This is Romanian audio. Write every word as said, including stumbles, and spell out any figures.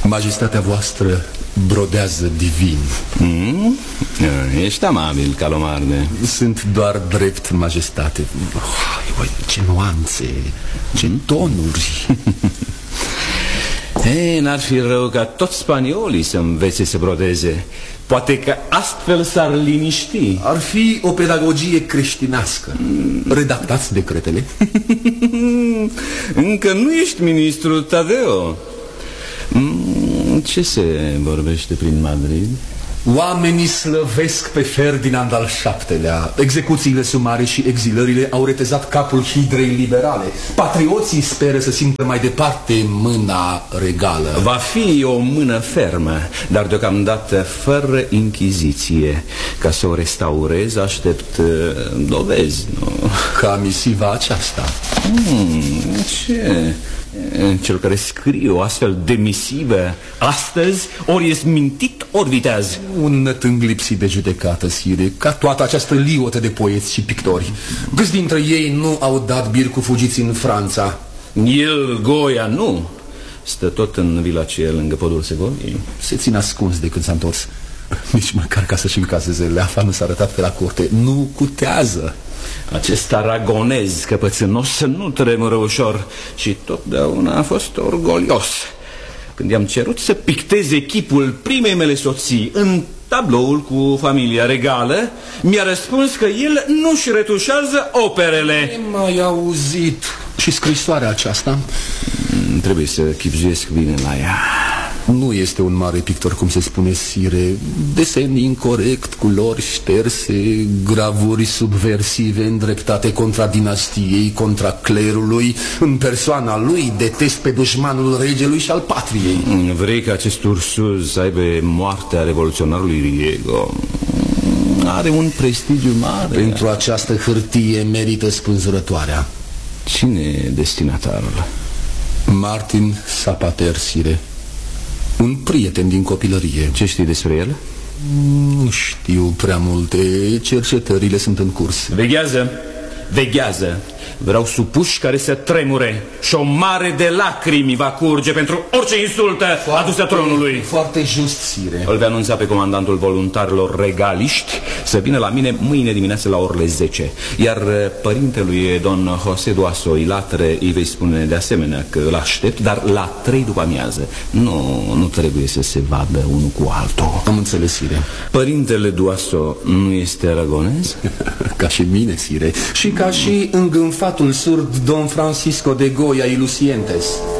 Majestatea voastră brodează divin. mm? Ești amabil, Calomarde. Sunt doar drept, majestate. oh, Ce nuanțe, ce tonuri. Ei, n-ar fi rău ca toți spaniolii să învețe să brodeze. Poate că astfel s-ar liniști. Ar fi o pedagogie creștinească. Redactați decretele. Încă nu ești ministru, Tadeo. Ce se vorbește prin Madrid? Oamenii slăvesc pe Ferdinand al șaptelea. Execuțiile sumare și exilările au retezat capul hidrei liberale. Patrioții speră să simtă mai departe mâna regală. Va fi o mână fermă, dar deocamdată fără inchiziție. Ca să o restaurez, aștept dovezi, nu? Ca misiva aceasta. hmm, Ce... Cel care scrie o astfel de misivă astăzi ori e mintit, ori viteaz. Un nătâng lipsit de judecată, sire, ca toată această liotă de poeți și pictori. Câți dintre ei nu au dat bir cu fugiți în Franța? El, Goia, nu. Stă tot în vila aceea lângă podul Segoviei. Se ține ascuns de când s-a întors. Nici măcar ca să-și încaseze leafa nu s-a arătat pe la curte. Nu cutează. Acest aragonez căpățânos nu tremură ușor și totdeauna a fost orgolios. Când i-am cerut să picteze chipul primei mele soții în tabloul cu familia regală, mi-a răspuns că el nu-și retușează operele. M-ai auzit. Și scrisoarea aceasta? Trebuie să chipzuiesc bine la ea. Nu este un mare pictor, cum se spune, sire. Desen incorect, culori șterse, gravuri subversive îndreptate contra dinastiei, contra clerului. În persoana lui detest pe dușmanul regelui și al patriei. Vrei ca acest ursuz să aibă moartea revoluționarului Riego? Are un prestigiu mare. Pentru această hârtie merită spânzurătoarea. Cine e destinatarul? Martin Zapater, sire. Un prieten din copilărie. Ce știi despre el? Nu știu prea multe. Cercetările sunt în curs. Veghează, veghează. Vreau supuși care să tremure și o mare de lacrimi va curge pentru orice insultă foarte, adusă tronului. Foarte just, sire. Îl vei anunța pe comandantul voluntarilor regaliști să vină la mine mâine dimineață la orele zece. Iar părintelui don José Duaso Ilatre îi vei spune de asemenea că îl aștept, dar la trei după amiază. Nu, nu trebuie să se vadă unul cu altul. Am înțeles, sire. Părintele Duaso nu este aragonez? Ca și mine, sire. Și ca și îngânfatul surd don Francisco de Goya y Lucientes.